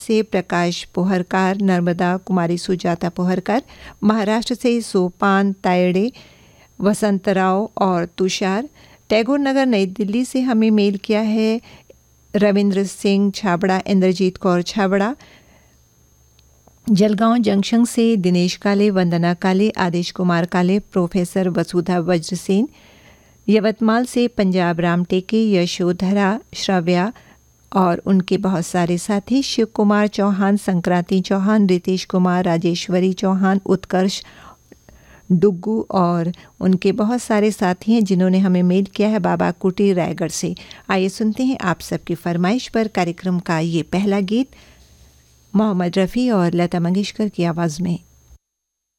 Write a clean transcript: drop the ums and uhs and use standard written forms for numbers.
से प्रकाश पोहरकर, नर्मदा कुमारी सुजाता पोहरकर, महाराष्ट्र से सोपान तायड़े, वसंतराव और तुषार। टैगोर नगर नई दिल्ली से हमें मेल किया है रविंद्र सिंह छाबड़ा, इंद्रजीत कौर छाबड़ा। जलगांव जंक्शन से दिनेश काले, वंदना काले, आदेश कुमार काले, प्रोफेसर वसुधा वज्रसेन। यवतमाल से पंजाब राम टेके, यशोधरा श्रव्या और उनके बहुत सारे साथी, शिव कुमार चौहान, संक्रांति चौहान, रितेश कुमार, राजेश्वरी चौहान, उत्कर्ष डुग्गू और उनके बहुत सारे साथी हैं जिन्होंने हमें मेल किया है बाबा कुटी रायगढ़ से। आइए सुनते हैं आप सबकी फरमाइश पर कार्यक्रम का ये पहला गीत मोहम्मद रफ़ी और लता मंगेशकर की आवाज़ में।